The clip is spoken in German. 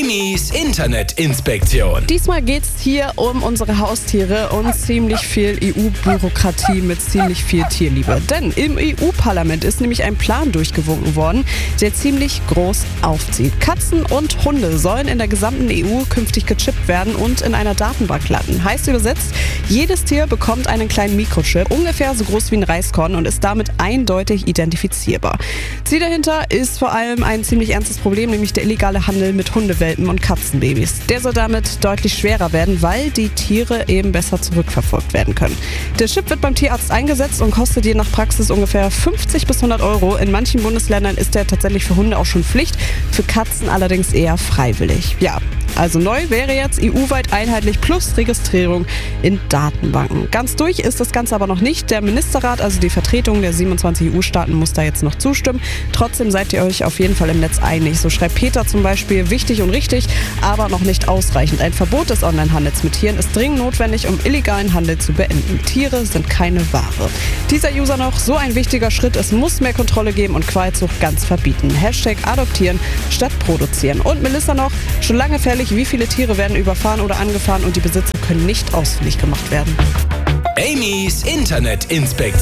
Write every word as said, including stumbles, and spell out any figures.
Amy's Internetinspektion. Diesmal geht es hier um unsere Haustiere und ziemlich viel E U-Bürokratie mit ziemlich viel Tierliebe. Denn im E U-Parlament ist nämlich ein Plan durchgewunken worden, der ziemlich groß aufzieht. Katzen und Hunde sollen in der gesamten E U künftig gechippt werden und in einer Datenbank landen. Heißt übersetzt, jedes Tier bekommt einen kleinen Mikrochip, ungefähr so groß wie ein Reiskorn und ist damit eindeutig identifizierbar. Ziel dahinter ist vor allem ein ziemlich ernstes Problem, nämlich der illegale Handel mit Hundewelpen und Katzenbabys. Der soll damit deutlich schwerer werden, weil die Tiere eben besser zurückverfolgt werden können. Der Chip wird beim Tierarzt eingesetzt und kostet je nach Praxis ungefähr fünfzig bis hundert Euro. In manchen Bundesländern ist der tatsächlich für Hunde auch schon Pflicht, für Katzen allerdings eher freiwillig. Ja, also neu wäre jetzt E U-weit einheitlich plus Registrierung in Datenbanken. Ganz durch ist das Ganze aber noch nicht. Der Ministerrat, also die Vertretung der siebenundzwanzig E U-Staaten, muss da jetzt noch zustimmen. Trotzdem seid ihr euch auf jeden Fall im Netz einig. So schreibt Peter zum Beispiel: wichtig und richtig, aber noch nicht ausreichend. Ein Verbot des Onlinehandels mit Tieren ist dringend notwendig, um illegalen Handel zu beenden. Tiere sind keine Ware. Dieser User noch: so ein wichtiger Schritt, es muss mehr Kontrolle geben und Qualzucht ganz verbieten. Hashtag adoptieren statt produzieren. Und Melissa noch: schon lange fällig, wie viele Tiere werden überfahren oder angefahren und die Besitzer können nicht ausfindig gemacht werden. Amy's Internetinspektion.